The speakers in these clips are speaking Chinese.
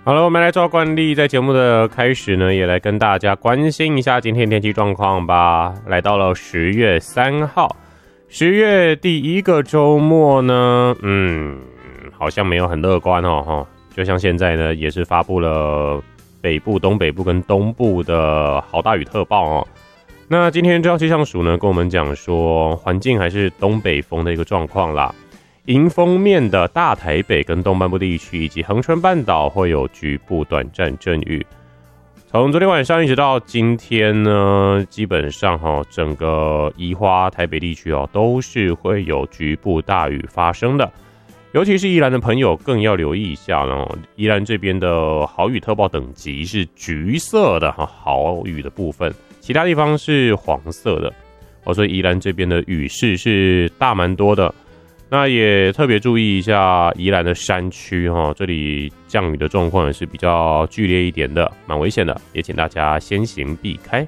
好了，我们来照惯例，在节目的开始呢，也来跟大家关心一下今天天气状况吧。来到了10月3号，10月第一个周末呢，好像没有很乐观哦，就像现在呢，也是发布了北部、东北部跟东部的豪大雨特报哦。那今天中央气象署呢，跟我们讲说，环境还是东北风的一个状况啦。迎风面的大台北跟东半部地区以及恒春半岛会有局部短暂阵雨。从昨天晚上一直到今天呢，基本上整个宜花台北地区都是会有局部大雨发生的。尤其是宜兰的朋友更要留意一下呢，宜兰这边的豪雨特报等级是橘色的豪雨的部分，其他地方是黄色的所以宜兰这边的雨势是大蛮多的。那也特别注意一下宜兰的山区这里降雨的状况也是比较剧烈一点的，蛮危险的，也请大家先行避开。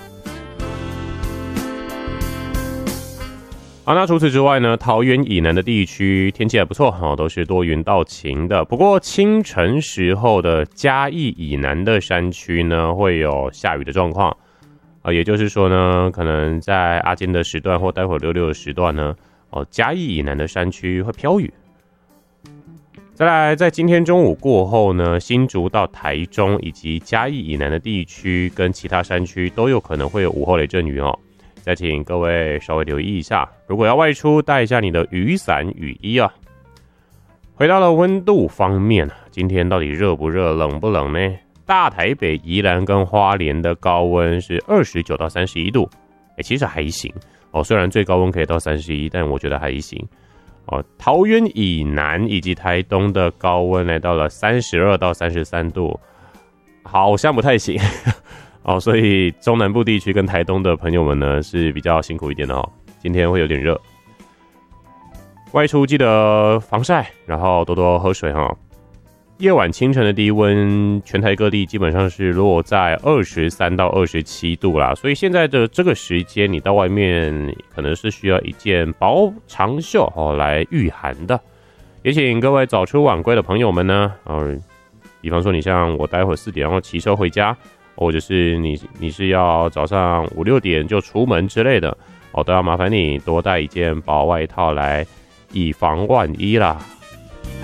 好，那除此之外呢，桃园以南的地区天气还不错都是多云到晴的。不过清晨时候的嘉义以南的山区呢，会有下雨的状况也就是说呢，可能在阿坚的时段或待会66的时段呢，嘉义以南的山区会飘雨。再来，在今天中午过后呢，新竹到台中以及嘉义以南的地区跟其他山区都有可能会有午后雷阵雨再请各位稍微留意一下，如果要外出，带一下你的雨伞、雨衣啊。回到了温度方面，今天到底热不热、冷不冷呢？大台北、宜兰跟花莲的高温是29到31度，其实还行虽然最高温可以到31，但我觉得还行桃园以南以及台东的高温来到了32到33度，好像不太行所以中南部地区跟台东的朋友们呢是比较辛苦一点的今天会有点热，外出记得防晒，然后多多喝水夜晚清晨的低温，全台各地基本上是落在23到27度啦，所以现在的这个时间，你到外面可能是需要一件薄长袖来御寒的。也请各位早出晚归的朋友们呢，比方说你像我待会4点然后骑车回家，或者是你是要早上5、6点就出门之类的都要麻烦你多带一件薄外套来，以防万一啦。